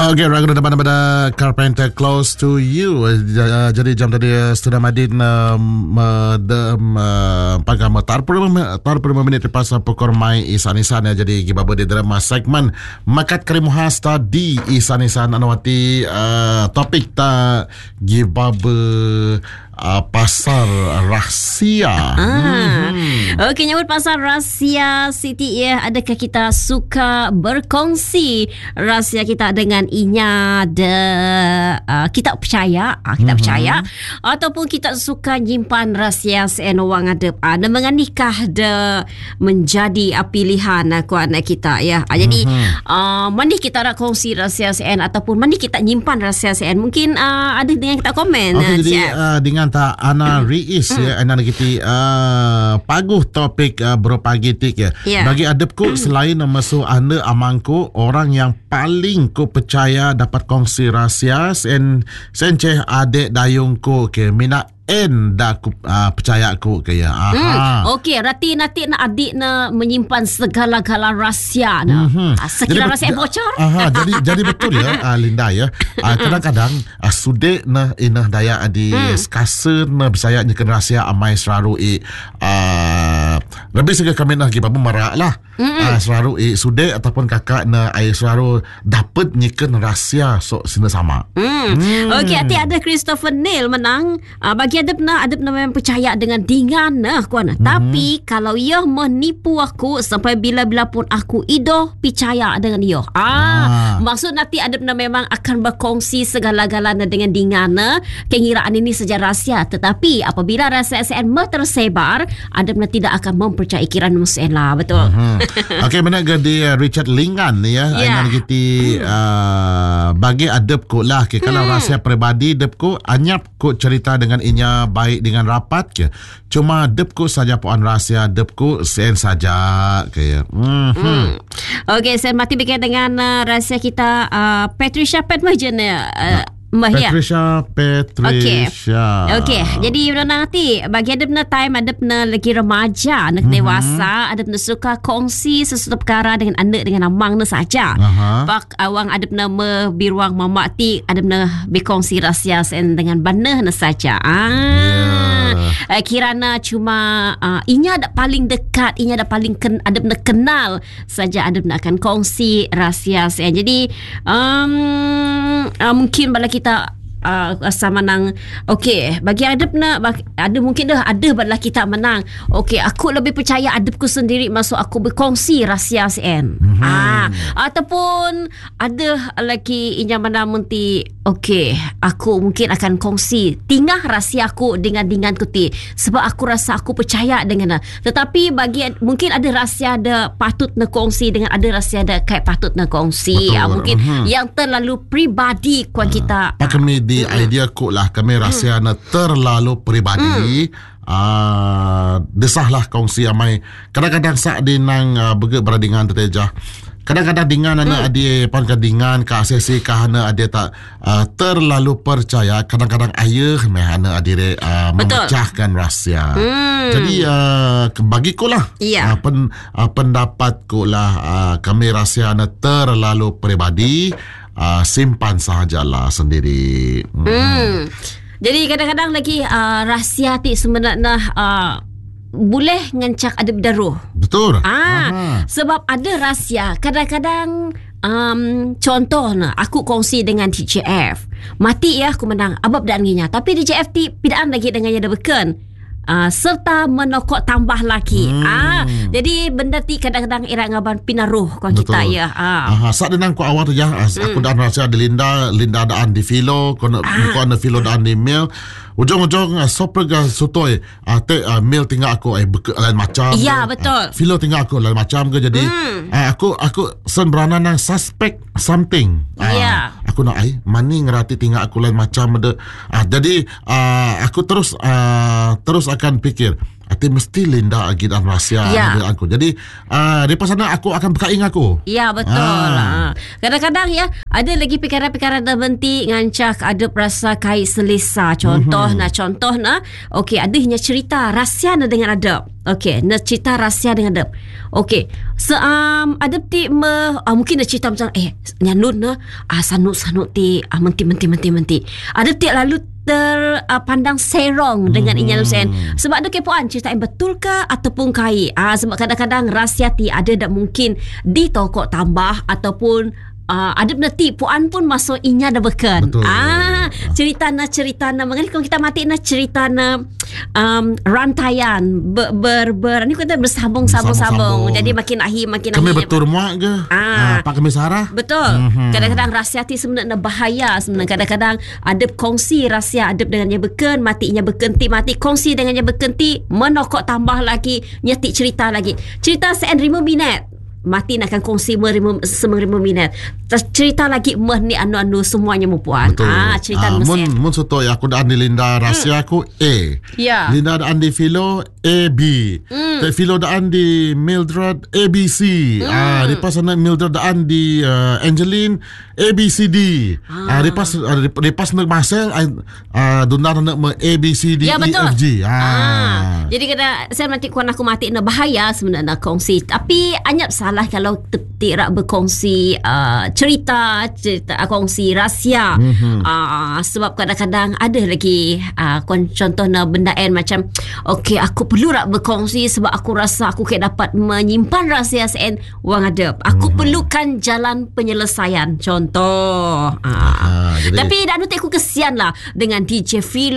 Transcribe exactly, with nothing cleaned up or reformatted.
Okay, ragu depan daripada Carpenter Close to You. Uh, jadi jam tadi uh, sudah madin uh, medem uh, pagama tar puluh minit lepas pukul mai isan-isan ya. Jadi gibaba di drama segmen makat kerimuhas tadi isan-isan anawati uh, topik ta gibaba Uh, pasar rahsia. Ah. Hmm. Okey, nyambut pasar rahsia Siti ya. Adakah kita suka berkongsi rahsia kita dengan inya de uh, kita percaya, uh, kita hmm. percaya ataupun kita suka nyimpan rahsia sen orang ada ada menganikah de menjadi uh, pilihan uh, kuan kita ya. Uh, jadi hmm. uh, mandi kita nak kongsi rahsia sen ataupun mandi kita nyimpan rahsia sen. Mungkin uh, ada dengan kita komen. Okay, uh, jadi uh, dengan ta Ana Riis mm. ya, Ana kita uh, paguh topik uh, beropagitik ya. Yeah. Bagi adepku mm. selain masuk anda amangku orang yang paling ku percaya dapat kongsi rahsia sen senceh adik dayungku ke mina en dah ku uh, percaya aku ke ya. Aha. Hmm. Okey, rati nanti nak adik na menyimpan segala-gala rahsia na. Mm-hmm. Sekiranya rahsia bocor. Aha, jadi jadi betul ya uh, Linda ya. Uh, kadang-kadang uh, sude na inah daya adi mm. skase na bisaya nyekan rahsia amai selalu i uh, lebih sega kami nak giba merak lah. Uh, selalu i sude ataupun kakak na ai selalu dapat nyekan rahsia so sini sama. Hmm. Mm. Okey, hati ada Christopher Neil menang uh, bagi ada pernah ada pernah memang percaya dengan dingan nah kuan. Mm-hmm. Tapi kalau ia menipu aku sampai bila-bila pun aku idoh percaya dengan ia. Ah, ah. Maksud nanti ada pernah memang akan berkongsi segala-galanya dengan dingan nah. Kengiraan ini saja rahsia, tetapi apabila rahsia-rahsia tersebar, ada pernah tidak akan mempercayai kiraan musuh lah, betul. Mm-hmm. Okey, mana gadi uh, Richard Lingan ya. Yeah. Yang kita uh, bagi adepku lah ke kalau hmm. rahsia peribadi adepku anyap ku cerita dengan inya baik dengan rapat ke. Cuma depku saja puan rahsia depku sen saja ke. Mhm. Mm. Okey, saya mati berkait dengan uh, rahsia kita uh, Patricia Petmajen ya. Uh, Mahia. Patricia Patricia. Okey. Okey, jadi nanti bagi ada benar time ada benar lagi remaja, anak mm-hmm. dewasa, ada benar suka kongsi sesuatu perkara dengan anak dengan amang na saja. Uh-huh. Pak awang ada benar me biruang mamak ti ada benar berkongsi rahsia sen dengan bana na saja. Ah. Yeah. Uh, kirana cuma uh, inya ada paling dekat, inya ada paling ken, ada benar kenal saja ada benar akan kongsi rahsia sen. Jadi um, uh, mungkin bala kita Uh, asa menang. Okey, bagi adep nak ada mungkin dah ada balah kita menang. Okey, aku lebih percaya adepku sendiri masuk aku berkongsi rahsia sen. Mm-hmm. Ah, ataupun ada lagi inya mana menti. Okey, aku mungkin akan kongsi tingah rahsia aku dengan dinganku ti sebab aku rasa aku percaya dengan. Tetapi bagi mungkin ada rahsia ada patut nak kongsi dengan ada rahsia ada kayak patut nak kongsi. Ah, mungkin mm-hmm. yang terlalu pribadi kuan uh, kita. Kami di idea ku lah kami rahsia na terlalu peribadi. Mm. Uh, desahlah kongsi amai. Kadang-kadang sak dinang uh, berge beradingan tertejah. Kadang-kadang dengan anak mm. adik pan kadingan ka sesi ka hana adik tak uh, terlalu percaya. Kadang-kadang ayah meh hana adik uh, memecahkan rahsia. Mm. Jadi uh, bagiku lah yeah. uh, pen, uh, pendapatku lah uh, kami rahsia na terlalu peribadi. Uh, simpan sahajalah sendiri. Hmm. Hmm. Jadi kadang-kadang lagi uh, rahsia ti sebenarnya uh, boleh ngancak ada berdaruh. Betul. Ah, sebab ada rahsia kadang-kadang um, contohnya aku kongsi dengan D J F. Mati ya aku menang abab dan nginya. Tapi D J F ti pidaan lagi dengan dia beken. Uh, serta menokok tambah lagi. Hmm. Ah, jadi benda ti kadang-kadang ira ngaban pinaruh kau kita ya. Ah. Aha, sak denang ku awal tu ya. Hmm. Aku dah rasa ada Linda, Linda daan di filo, kau nak ah. kau ada filo daan di mail. Ujung-ujung uh, soprega sutoi uh, te uh, mail tinggal aku eh beke, lain macam. Ya, betul. Uh, filo tinggal aku lain macam ke jadi hmm. uh, aku aku sen berana nang suspect something. Uh, yeah. Aku nak ai mani ngerati tinggal aku lain macam ada. Uh, jadi uh, aku terus uh, terus akan fikir Hati mesti Linda lagi dan rahsia Ya. dengan aku. Jadi uh, di sana aku akan berkaing aku. Ya, betul. Ah. Ah. Kadang-kadang ya, ada lagi perkara-perkara terbentik ngancak ada perasa kait selesa. Contoh mm-hmm. nah, contoh nah. Okey, ada hanya cerita rahsia na dengan adab. Okey, nak cerita rahsia dengan adab. Okey, se um, adab ti me uh, mungkin nak cerita macam eh nyanut na ah sanut-sanut ti ah menti-menti menti-menti. Adab ti lalu terpandang uh, serong dengan hmm. inya Lusen. Sebab ada kepoan cerita yang betul ke ataupun kai. Ah sebab kadang-kadang rahsia ti ada tak mungkin ditokok tambah ataupun Uh, ada benda ti puan pun masuk inya dah beken. Betul. Ah cerita na cerita na mengenai kalau kita mati na cerita na um, rantaian ber, ber, ber ni kita bersambung sambung sambung. Jadi makin akhir makin kami akhir. Kami betul muak ke? Ah, ah Pak kami Sarah. Betul. Mm-hmm. Kadang-kadang rahsia ti sebenarnya bahaya sebenarnya. Kadang-kadang ada kongsi rahsia ada dengannya beken, matinya beken ti mati kongsi dengannya beken ti menokok tambah lagi nyetik cerita lagi. Cerita sen lima minit. Mati nak akan kongsi semeribu minit. Cerita lagi meh ni anu-anu semuanya mempuan. Ah cerita ah, mesin. Mun mun soto aku dah andi Linda rahsia aku mm. A. Ya. Linda dah andi Philo A B. Mm. Te Philo dah andi Mildred A B C. Mm. Ah di pas sana Mildred dah andi uh, Angeline A B C D. Ah, ah di pas uh, di pas nak Marcel ah uh, Dunda nak A B C D ya, E F G. Ah. ah. Jadi kena saya mati kuan aku mati na bahaya sebenarnya kongsi. Tapi anyap salah kalau tidak berkongsi uh, cerita, cerita uh, kongsi rahsia. Mm-hmm. Uh, sebab kadang-kadang ada lagi uh, contohnya benda en macam okey aku perlu nak berkongsi sebab aku rasa aku kena dapat menyimpan rahsia sen wang adab. Aku mm-hmm. perlukan jalan penyelesaian contoh. Uh. Ah, jadi... Tapi dah aku kesian lah dengan D J Phil